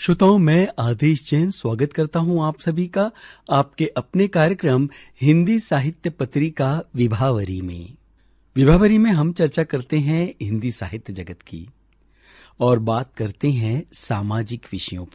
श्रोताओं, मैं आदेश जैन स्वागत करता हूं आप सभी का आपके अपने कार्यक्रम हिंदी साहित्य पत्रिका विभावरी में। विभावरी में हम चर्चा करते हैं हिंदी साहित्य जगत की और बात करते हैं सामाजिक विषयों पर।